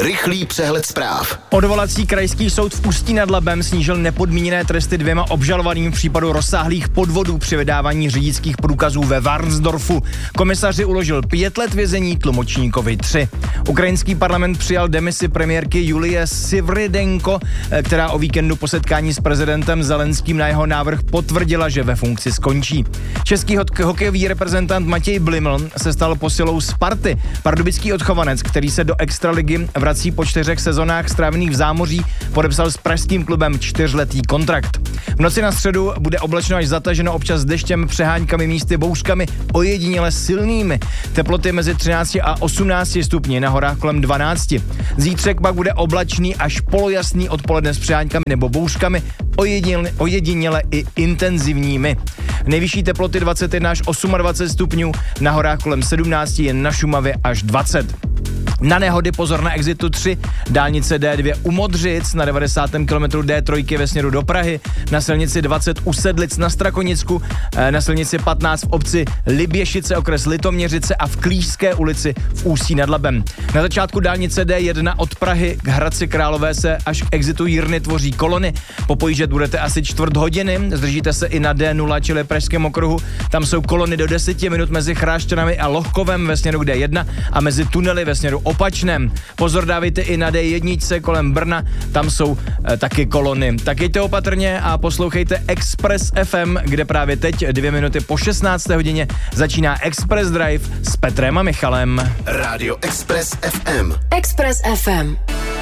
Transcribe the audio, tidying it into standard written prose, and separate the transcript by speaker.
Speaker 1: Rychlý přehled zpráv.
Speaker 2: Odvolací krajský soud v Ústí nad Labem snížil nepodmíněné tresty 2 obžalovaným v případu rozsáhlých podvodů při vydávání řidičských průkazů ve Varnsdorfu. Komisaři uložil 5 let vězení, tlumočníkovi 3. Ukrajinský parlament přijal demisi premiérky Julie Sviridenko, která o víkendu po setkání s prezidentem Zelenským na jeho návrh potvrdila, že ve funkci skončí. Český hokejový reprezentant Matěj Bliml se stal posilou Sparty. Pardubický odchovanec, který se do extraligy vrací po 4 sezonách strávených v zámoří, podepsal s pražským klubem 4letý kontrakt. V noci na středu bude oblačno až zataženo, občas deštěm, přeháňkami, místy bouřkami, ojediněle silnými. Teploty mezi 13 a 18 stupni, na horách kolem 12. Zítřek pak bude oblačný až polojasný, odpoledne s přeháňkami nebo bouřkami, ojediněle i intenzivními. Nejvyšší teploty 21 až 28 stupňů, na horách kolem 17, jen na Šumavě až 20. Na nehody pozor na exitu 3, dálnice D2 u Modřic, na 90. kilometru D3 ve směru do Prahy, na silnici 20 u Sedlic na Strakonicku, na silnici 15 v obci Liběšice, okres Litoměřice a v Klížské ulici v Ústí nad Labem. Na začátku dálnice D1 od Prahy k Hradci Králové se až k exitu Jirny tvoří kolony. Popojíždět budete asi čtvrt hodiny, zdržíte se i na D0, čili Pražském okruhu. Tam jsou kolony do 10 minut mezi Chrášťanami a Lohkovem ve směru D1 a mezi tunely ve směru opačném. Pozor dávejte i na D1 kolem Brna, tam jsou taky kolony. Tak jeďte opatrně a poslouchejte Express FM, kde právě teď 2 minuty po 16. hodině začíná Express Drive s Petrem a Michalem.
Speaker 1: Rádio Express FM.
Speaker 3: Express FM.